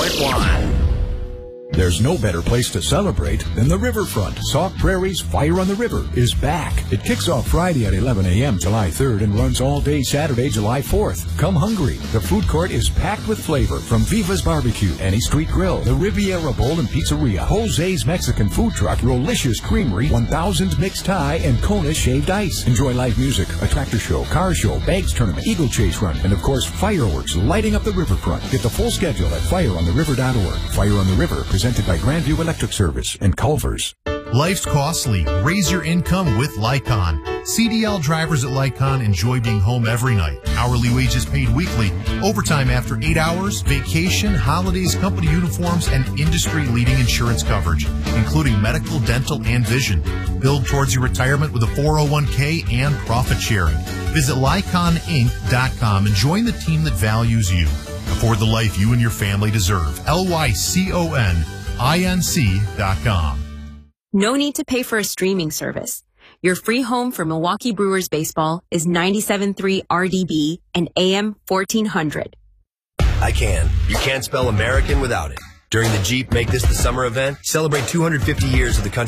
101.1. There's no better place to celebrate than the riverfront. Sauk Prairie's Fire on the River is back. It kicks off Friday at 11 a.m. July 3rd and runs all day Saturday, July 4th. Come hungry. The food court is packed with flavor from Viva's Barbecue, Any Street Grill, the Riviera Bowl and Pizzeria, Jose's Mexican Food Truck, Rolicious Creamery, 1000 Mixed Thai, and Kona Shaved Ice. Enjoy live music, a tractor show, car show, bags tournament, eagle chase run, and of course fireworks lighting up the riverfront. Get the full schedule at fireontheriver.org. Fire on the River, presented by Grandview Electric Service and Culver's. Life's costly. Raise your income with Lycon. CDL drivers at Lycon enjoy being home every night. Hourly wages paid weekly, overtime after 8 hours, vacation, holidays, company uniforms, and industry-leading insurance coverage, including medical, dental, and vision. Build towards your retirement with a 401k and profit sharing. Visit LyconInc.com and join the team that values you. Afford the life you and your family deserve. LYCONINC.com. No need to pay for a streaming service. Your free home for Milwaukee Brewers baseball is 97.3 RDB and AM 1400. I can. You can't spell American without it. During the Jeep Make This the Summer event, celebrate 250 years of the country.